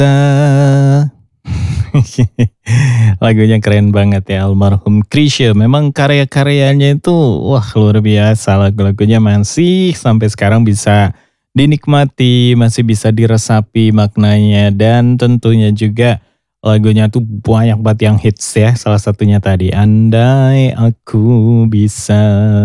Lagunya keren banget ya almarhum Chrisye. Memang karya-karyanya itu wah luar biasa. Lagu-lagunya masih sampai sekarang bisa dinikmati, masih bisa diresapi maknanya dan tentunya juga lagunya tuh banyak banget yang hits ya. Salah satunya tadi Andai Aku Bisa.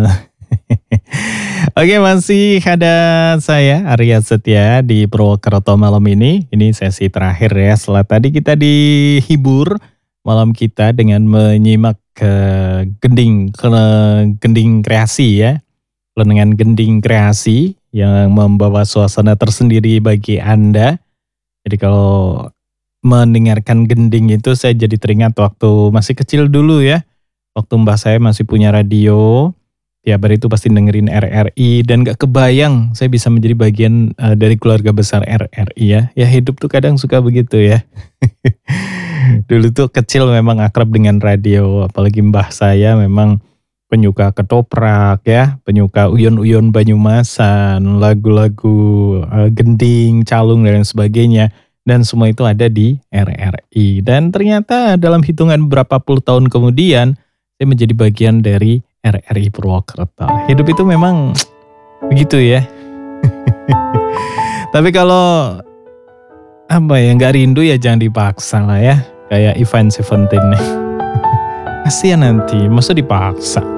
Oke, masih ada saya Arya Setia di Purwokerto malam ini. Ini sesi terakhir ya. Setelah tadi kita dihibur malam kita dengan menyimak gending kreasi ya. Dengan gending kreasi yang membawa suasana tersendiri bagi Anda. Jadi kalau mendengarkan gending itu saya jadi teringat waktu masih kecil dulu ya. Waktu mbah saya masih punya radio, tiap hari itu pasti dengerin RRI dan gak kebayang saya bisa menjadi bagian dari keluarga besar RRI ya. Ya hidup tuh kadang suka begitu ya. Dulu tuh kecil memang akrab dengan radio, apalagi mbah saya memang penyuka ketoprak ya, penyuka uyon-uyon Banyumasan, lagu-lagu gending, calung dan sebagainya. Dan semua itu ada di RRI. Dan ternyata dalam hitungan berapa puluh tahun kemudian, saya menjadi bagian dari RRI Purwokerto. Hidup itu memang begitu ya. Tapi kalau apa ya nggak rindu ya jangan dipaksa lah ya. Kayak Event Seventeen nih. Kasian nanti, masa dipaksa.